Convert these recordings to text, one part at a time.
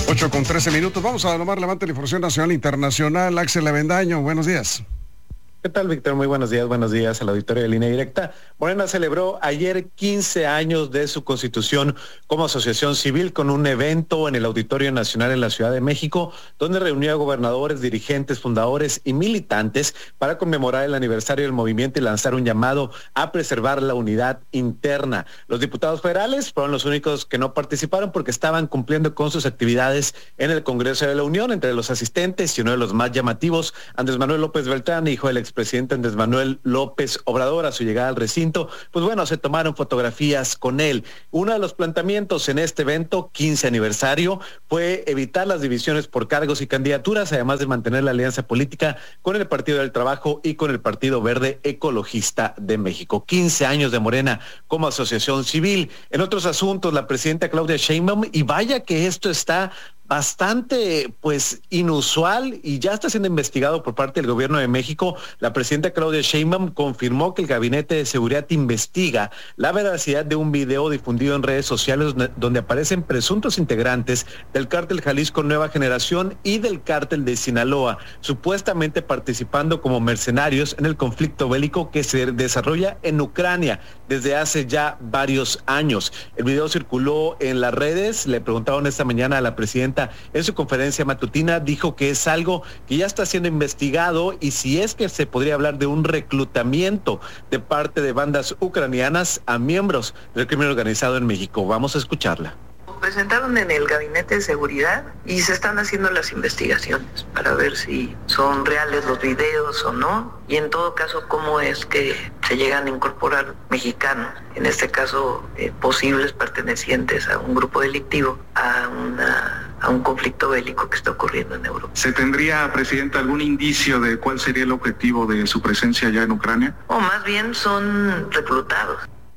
8:13. Vamos a nomás levante la información nacional e internacional. Axel Avendaño, buenos días. ¿Qué tal, Víctor? Muy buenos días al auditorio de Línea Directa. Morena celebró ayer 15 años de su constitución como asociación civil con un evento en el Auditorio Nacional en la Ciudad de México, donde reunió a gobernadores, dirigentes, fundadores y militantes para conmemorar el aniversario del movimiento y lanzar un llamado a preservar la unidad interna. Los diputados federales fueron los únicos que no participaron porque estaban cumpliendo con sus actividades en el Congreso de la Unión. Entre los asistentes y uno de los más llamativos, Andrés Manuel López Beltrán, hijo del expresidente Andrés Manuel López Obrador. A su llegada al recinto, pues bueno, se tomaron fotografías con él. Uno de los planteamientos en este evento, 15 aniversario, fue evitar las divisiones por cargos y candidaturas, además de mantener la alianza política con el Partido del Trabajo y con el Partido Verde Ecologista de México. 15 años de Morena como asociación civil. En otros asuntos, la presidenta Claudia Sheinbaum, y vaya que esto está bastante, pues, inusual y ya está siendo investigado por parte del gobierno de México. La presidenta Claudia Sheinbaum confirmó que el Gabinete de Seguridad investiga la veracidad de un video difundido en redes sociales donde aparecen presuntos integrantes del cártel Jalisco Nueva Generación y del cártel de Sinaloa, supuestamente participando como mercenarios en el conflicto bélico que se desarrolla en Ucrania desde hace ya varios años. El video circuló en las redes. Le preguntaron esta mañana a la presidenta en su conferencia matutina, dijo que es algo que ya está siendo investigado y si es que se podría hablar de un reclutamiento de parte de bandas ucranianas a miembros del crimen organizado en México. Vamos a escucharla. Presentaron en el Gabinete de Seguridad y se están haciendo las investigaciones para ver si son reales los videos o no, y en todo caso cómo es que se llegan a incorporar mexicanos, en este caso posibles pertenecientes a un grupo delictivo, a un conflicto bélico que está ocurriendo en Europa. ¿Se tendría, Presidenta, algún indicio de cuál sería el objetivo de su presencia allá en Ucrania? O más bien son reclutados.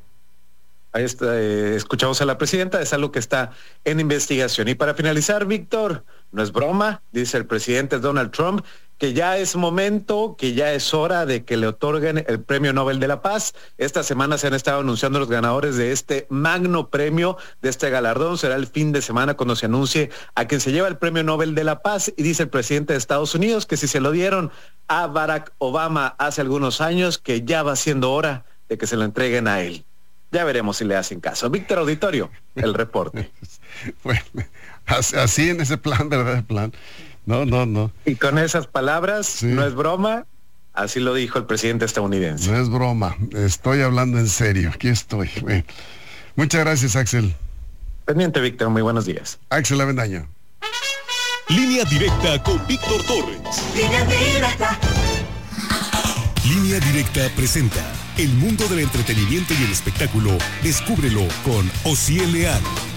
Ahí está, escuchamos a la presidenta, es algo que está en investigación. Y para finalizar, Víctor, no es broma, dice el presidente Donald Trump, que ya es momento, que ya es hora de que le otorguen el Premio Nobel de la Paz. Esta semana se han estado anunciando los ganadores de este magno premio, de este galardón. Será el fin de semana cuando se anuncie a quien se lleva el Premio Nobel de la Paz. Y dice el presidente de Estados Unidos que si se lo dieron a Barack Obama hace algunos años, que ya va siendo hora de que se lo entreguen a él. Ya veremos si le hacen caso. Víctor Auditorio, el reporte. Bueno, así en ese plan, ¿verdad? El plan. No. Y con esas palabras, sí. No es broma, así lo dijo el presidente estadounidense. No es broma, estoy hablando en serio, aquí estoy. Bueno, muchas gracias, Axel. Pendiente, Víctor, muy buenos días. Axel Avendaño. Línea Directa con Víctor Torres. Línea Directa. Línea Directa presenta el mundo del entretenimiento y el espectáculo. Descúbrelo con Osiel Leal.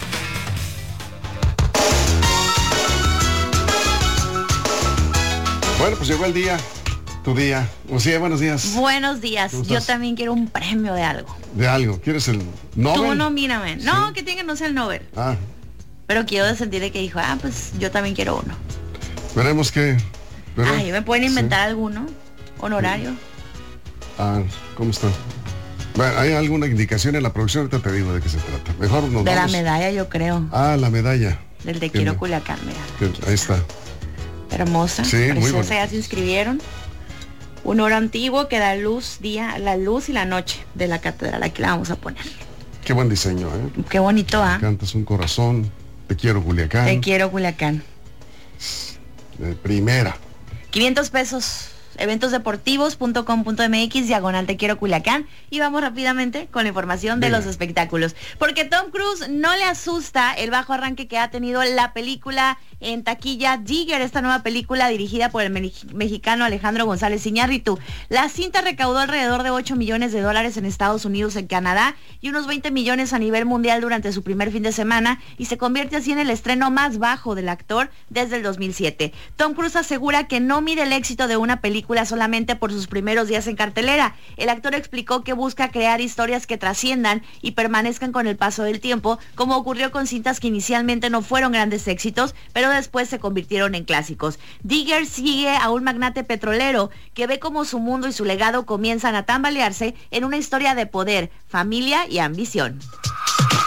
Bueno, pues llegó el día, tu día. Osiel, buenos días. Buenos días. Yo también quiero un premio de algo. ¿De algo? ¿Quieres el Nobel? Tú nomíname. ¿Sí? No, que tiene que no sea el Nobel. Pero quiero sentir que dijo, pues yo también quiero uno. Veremos qué. ¿Me pueden inventar alguno? Honorario. ¿Cómo está? Bueno, ¿hay alguna indicación en la producción? Ahorita te digo de qué se trata. Mejor nos de vamos. La medalla, yo creo. La medalla. Del Te Quiero Culiacán, mira. Ahí está. Hermosa, sí, preciosa, muy bonita. Ya se inscribieron. Un oro antiguo que da la luz y la noche de la catedral. Aquí la vamos a poner. Qué buen diseño, ¿eh? Qué bonito, Cantas un corazón. Te quiero Culiacán. Te quiero Culiacán. De primera. 500 pesos. eventosdeportivos.com.mx/Te Quiero Culiacán. Y vamos rápidamente con la información de los espectáculos, porque Tom Cruise no le asusta el bajo arranque que ha tenido la película en taquilla Digger, esta nueva película dirigida por el mexicano Alejandro González Iñárritu. La cinta recaudó alrededor de $8 millones en Estados Unidos, en Canadá, y unos 20 millones a nivel mundial durante su primer fin de semana, y se convierte así en el estreno más bajo del actor desde el 2007. Tom Cruise asegura que no mide el éxito de una película solamente por sus primeros días en cartelera. El actor explicó que busca crear historias que trasciendan y permanezcan con el paso del tiempo, como ocurrió con cintas que inicialmente no fueron grandes éxitos, pero después se convirtieron en clásicos. Digger sigue a un magnate petrolero que ve cómo su mundo y su legado comienzan a tambalearse en una historia de poder, familia y ambición.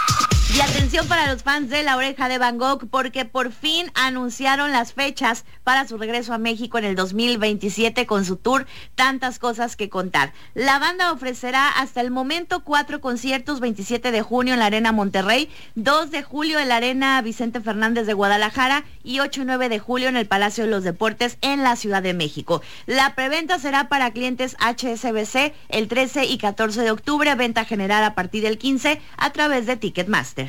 Y atención para los fans de La Oreja de Van Gogh, porque por fin anunciaron las fechas para su regreso a México en el 2027 con su tour Tantas Cosas que Contar. La banda ofrecerá hasta el momento 4 conciertos: 27 de junio en la Arena Monterrey, 2 de julio en la Arena Vicente Fernández de Guadalajara y 8 y 9 de julio en el Palacio de los Deportes en la Ciudad de México. La preventa será para clientes HSBC el 13 y 14 de octubre, venta general a partir del 15 a través de Ticketmaster.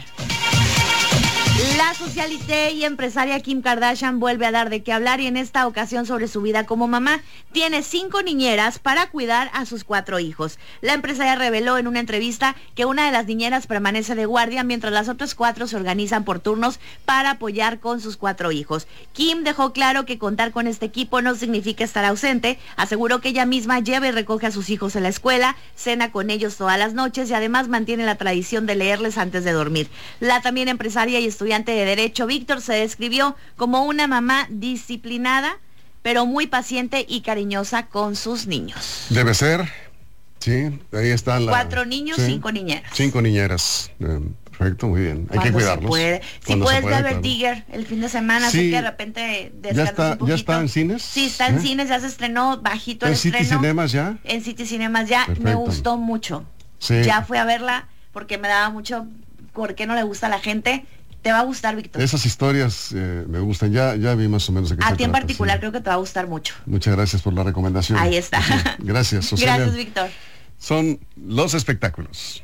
La socialité y empresaria Kim Kardashian vuelve a dar de qué hablar, y en esta ocasión sobre su vida como mamá. Tiene 5 niñeras para cuidar a sus 4 hijos. La empresaria reveló en una entrevista que una de las niñeras permanece de guardia mientras las otras 4 se organizan por turnos para apoyar con sus 4 hijos. Kim dejó claro que contar con este equipo no significa estar ausente. Aseguró que ella misma lleva y recoge a sus hijos en la escuela, cena con ellos todas las noches y además mantiene la tradición de leerles antes de dormir. La también empresaria y estudiante de Derecho Víctor se describió como una mamá disciplinada, pero muy paciente y cariñosa con sus niños. Debe ser, sí, ahí están 4 niños, sí, 5 niñeras. 5 niñeras, perfecto, muy bien, hay que cuidarlos. Si puedes ver Albert Digger el fin de semana, sí, sé que de repente descansas un poquito. ¿Ya está en cines? Sí, está en cines, ya se estrenó, bajito el estreno. ¿En City Cinemas ya? En City Cinemas ya, perfecto. Me gustó mucho. Sí. Ya fui a verla porque me daba mucho, ¿por qué no le gusta a la gente? Te va a gustar, Víctor. Esas historias me gustan, ya vi más o menos de qué se trata. A ti en particular, sí. Creo que te va a gustar mucho. Muchas gracias por la recomendación. Ahí está. Sí. Gracias, Susana. Gracias, Víctor. Son los espectáculos.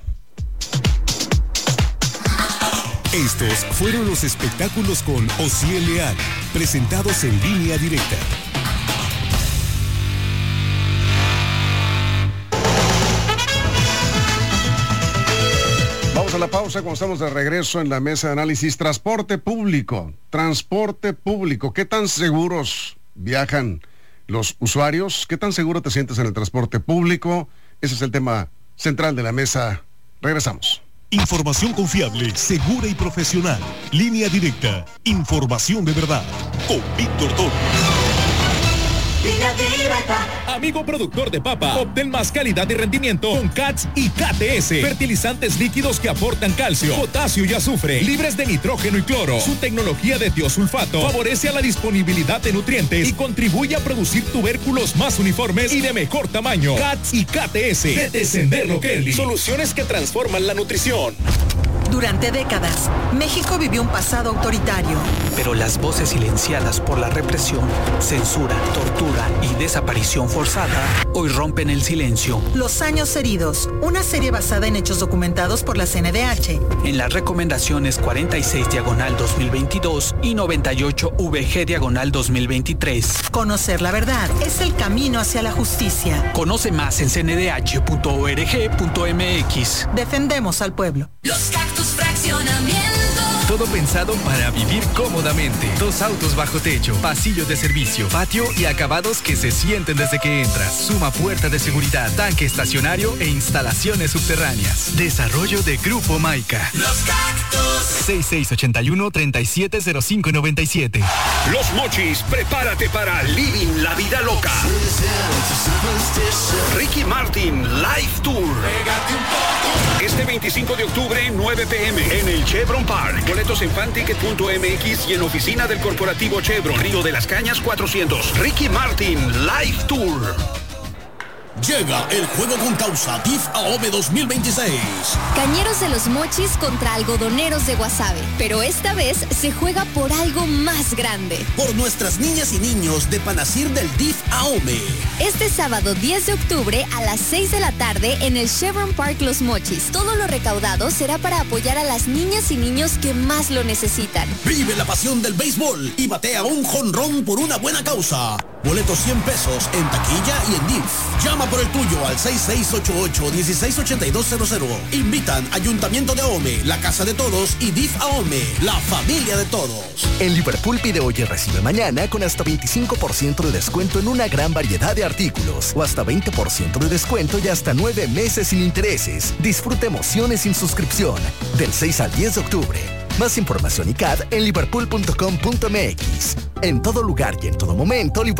Estos fueron los espectáculos con Osiel Leal, presentados en Línea Directa. Vamos a la pausa cuando estamos de regreso en la mesa de análisis. Transporte público. ¿Qué tan seguros viajan los usuarios? ¿Qué tan seguro te sientes en el transporte público? Ese es el tema central de la mesa. Regresamos. Información confiable, segura y profesional. Línea Directa. Información de verdad. Con Víctor Toro. Amigo productor de papa, obtén más calidad y rendimiento con CATS y KTS. Fertilizantes líquidos que aportan calcio, potasio y azufre, libres de nitrógeno y cloro. Su tecnología de tiosulfato favorece a la disponibilidad de nutrientes y contribuye a producir tubérculos más uniformes y de mejor tamaño. CATS y KTS de Descenderlo Kelly. Soluciones que transforman la nutrición. Durante décadas, México vivió un pasado autoritario. Pero las voces silenciadas por la represión, censura, tortura y desaparición forzada, hoy rompen el silencio. Los años heridos, una serie basada en hechos documentados por la CNDH. En las recomendaciones 46/2022 y 98/VG/2023. Conocer la verdad es el camino hacia la justicia. Conoce más en cndh.org.mx. Defendemos al pueblo. Los Cactus Fraccionamiento. Todo pensado para vivir cómodamente. 2 autos bajo techo, pasillos de servicio, patio y acabados que se sienten desde que entras. Suma puerta de seguridad, tanque estacionario e instalaciones subterráneas. Desarrollo de Grupo Maica. Los Cactus. 6681-370597. Los Mochis, prepárate para Living la Vida Loca. Ricky Martin Live Tour. Este 25 de octubre, 9 p.m. en el Chevron Park. Boletos en fanticket.mx y en oficina del corporativo Chevron. Río de las Cañas 400. Ricky Martin Live Tour. Llega el juego con causa DIF AOME 2026. Cañeros de los Mochis contra algodoneros de Guasave. Pero esta vez se juega por algo más grande. Por nuestras niñas y niños de Panacir del DIF AOME. Este sábado 10 de octubre a las 6 de la tarde en el Chevron Park Los Mochis. Todo lo recaudado será para apoyar a las niñas y niños que más lo necesitan. Vive la pasión del béisbol y batea un jonrón por una buena causa. Boletos 100 pesos en taquilla y en DIF. Llama por el tuyo al 6688-168200. Invitan Ayuntamiento de Ahome, La Casa de Todos y DIF Ahome, la familia de todos. En Liverpool pide hoy y recibe mañana con hasta 25% de descuento en una gran variedad de artículos o hasta 20% de descuento y hasta 9 meses sin intereses. Disfruta emociones sin suscripción del 6 al 10 de octubre. Más información y CAD en liverpool.com.mx. En todo lugar y en todo momento,